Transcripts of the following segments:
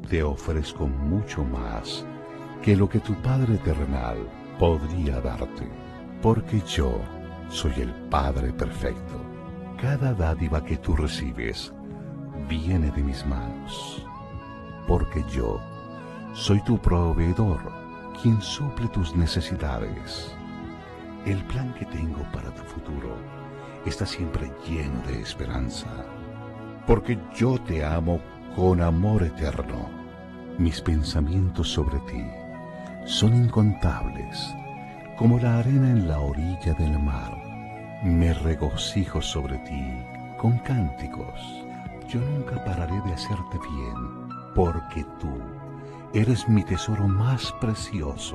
te ofrezco mucho más que lo que tu Padre terrenal podría darte, porque yo soy el Padre perfecto. Cada dádiva que tú recibes viene de mis manos, porque yo soy tu proveedor, quien suple tus necesidades. El plan que tengo para tu futuro está siempre lleno de esperanza, porque yo te amo con amor eterno. Mis pensamientos sobre ti son incontables, como la arena en la orilla del mar. Me regocijo sobre ti con cánticos. Yo nunca pararé de hacerte bien, porque tú eres mi tesoro más precioso.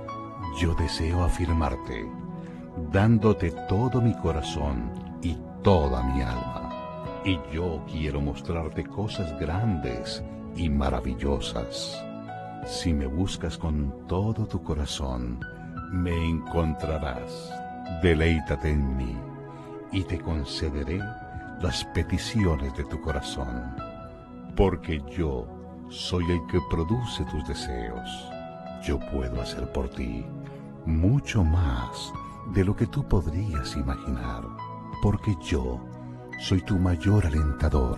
Yo deseo afirmarte, dándote todo mi corazón y toda mi alma. Y yo quiero mostrarte cosas grandes y maravillosas. Si me buscas con todo tu corazón, me encontrarás. Deleítate en mí y te concederé las peticiones de tu corazón, porque yo soy el que produce tus deseos. Yo puedo hacer por ti mucho más de lo que tú podrías imaginar, porque yo soy tu mayor alentador.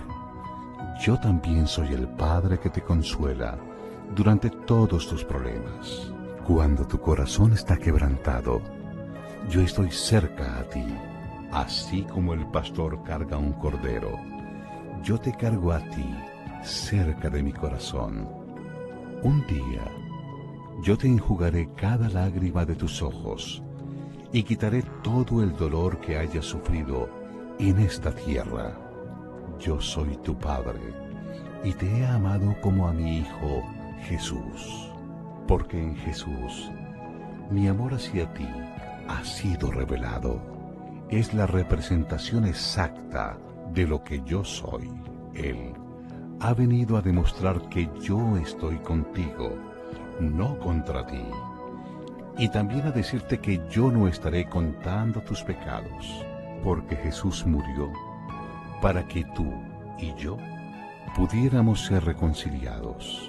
Yo también soy el Padre que te consuela durante todos tus problemas. Cuando tu corazón está quebrantado, yo estoy cerca a ti, así como el pastor carga un cordero. Yo te cargo a ti cerca de mi corazón. Un día, yo te enjugaré cada lágrima de tus ojos y quitaré todo el dolor que hayas sufrido en esta tierra. Yo soy tu Padre y te he amado como a mi Hijo Jesús, porque en Jesús mi amor hacia ti ha sido revelado. Es la representación exacta de lo que yo soy. Él ha venido a demostrar que yo estoy contigo, no contra ti, y también a decirte que yo no estaré contando tus pecados, porque Jesús murió para que tú y yo pudiéramos ser reconciliados.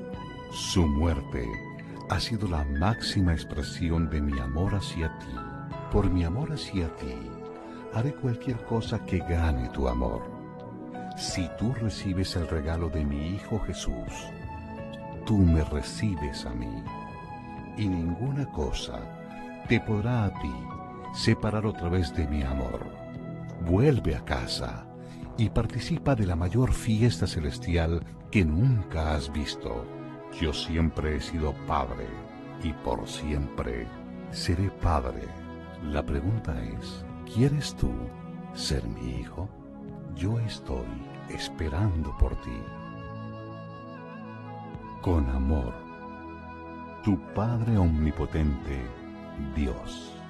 Su muerte ha sido la máxima expresión de mi amor hacia ti. Por mi amor hacia ti, haré cualquier cosa que gane tu amor. Si tú recibes el regalo de mi Hijo Jesús, tú me recibes a mí, y ninguna cosa te podrá a ti separar otra vez de mi amor. Vuelve a casa y participa de la mayor fiesta celestial que nunca has visto. Yo siempre he sido padre y por siempre seré padre. La pregunta es, ¿quieres tú ser mi hijo? Yo estoy esperando por ti. Con amor, tu Padre Omnipotente, Dios.